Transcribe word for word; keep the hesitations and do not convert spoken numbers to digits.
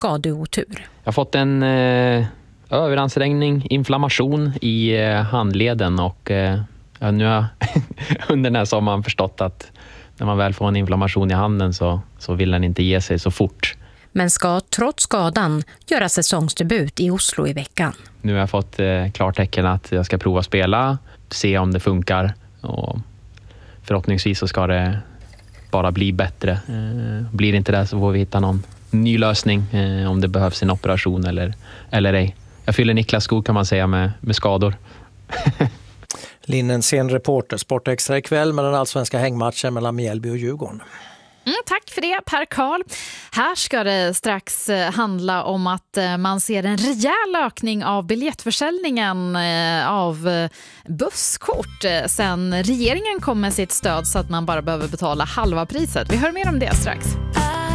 skadeotur. Jag har fått en eh, överansträngning, inflammation i eh, handleden och eh, nu har under den här sommaren förstått att när man väl får en inflammation i handen så, så vill den inte ge sig så fort. Men ska trots skadan göra säsongsdebut i Oslo i veckan. Nu har jag fått eh, klartecken att jag ska prova spela, se om det funkar och förhoppningsvis så ska det bara bli bättre. Eh, blir det inte det så får vi hitta någon ny lösning eh, om det behövs en operation eller, eller ej. Jag fyller Niklas skor kan man säga med, med skador. Linn Ensén, reporter, Sportextra ikväll med den allsvenska hängmatchen mellan Mjällby och Djurgården. Mm, tack för det, Per Karl. Här ska det strax handla om att man ser en rejäl ökning av biljettförsäljningen av busskort sen regeringen kom med sitt stöd så att man bara behöver betala halva priset. Vi hör mer om det strax.